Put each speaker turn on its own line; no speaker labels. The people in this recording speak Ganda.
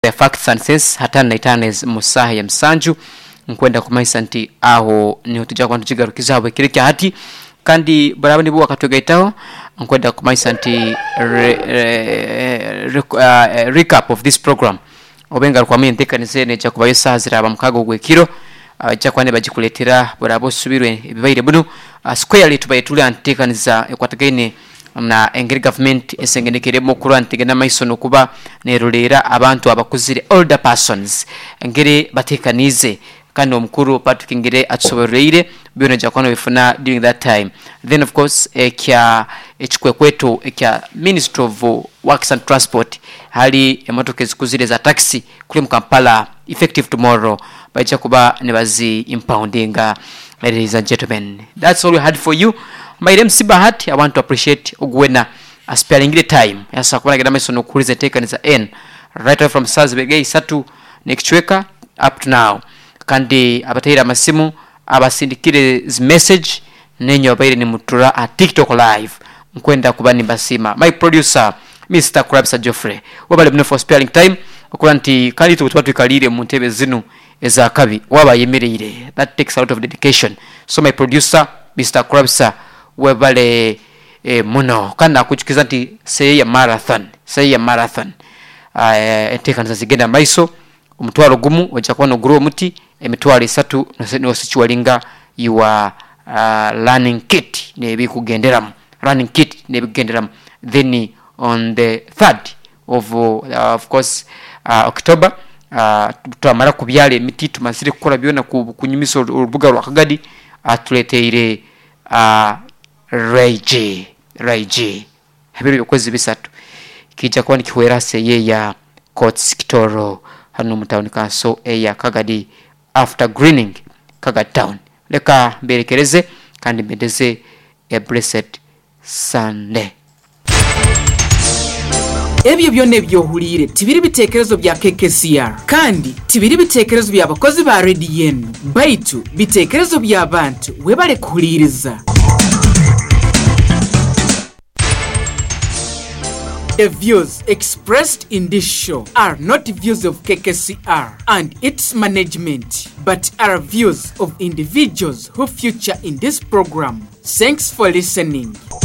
the facts and sense hatana naitanes musaha ya msanju nkwenda kumaisa nti aho ni utujja kwantu kigarukiza habwe kireke hati kandi barabani buwa katogaitaho nkwenda kumaisa nti recap of this program obenga kwa mimi ntekanize ne cyakuba yesa ziraba mukago gwekiro cyakwane bagikuletera barabo subirwe bibaire bunu squarely tubayitule antekaniza ekwatagaine na engeri government esengenekeremo kurantigena maisono kuba nerulera abantu abakuzire older persons engeri batekanize kandi omukuru Patrick Ngire atsobereire byone jakwano bifuna during that time. Then of course echikwekweto ekya Ministry of Works and Transport hali emotoka ezikuzire za taxi kuli mu Kampala effective tomorrow bacha kuba nebazi impoundinga. Ladies and gentlemen, that's all we had for you. My name is Sibahat. I want to appreciate Ogwena sparing the time. Yasa kubana gida mesono kulize taken is n right away from Salzburg Satu next week up to now. Kandi abatayira masimu abasindikire message nenyo abaire ni mutura a TikTok live nkwenda kubani basima. My producer Mr. Krabsa Geoffrey wabale bino for sparing time okulanti kandi tutwatu kalire mu ntebe zinu eza kabi waba yemerere. That takes a lot of dedication. So my producer Mr. Krabsa webale muno kana kuchukiza nti say ya marathon eteka nzazigenda maiso umutwaro gumu wachakwano grow muti emitwaro 3 nosichiwalinga your learning kit nebikugenderamu then on the 3rd of course October tuamara kubyale emiti tumasire kukora byona kunyumisa urubuga rwa Kagadi atuleteire Raiji habiri bikozi bisatu kija kwani kiwerase ye ya Coats Kitoro hano mutawuni kaso ya Kagadi after greening Kagadi town leka mberekereze kandi mbedeze a blessed Sunday.
Ebyo byone byohulire tibiri bitekerezo bya KKCR kandi tibiri bitekerezo bya bakozi ba RDN baitu bitekerezo bya abantu webale kuhuliriza. The views expressed in this show are not views of KKCR and its management, but are views of individuals who feature in this program. Thanks for listening.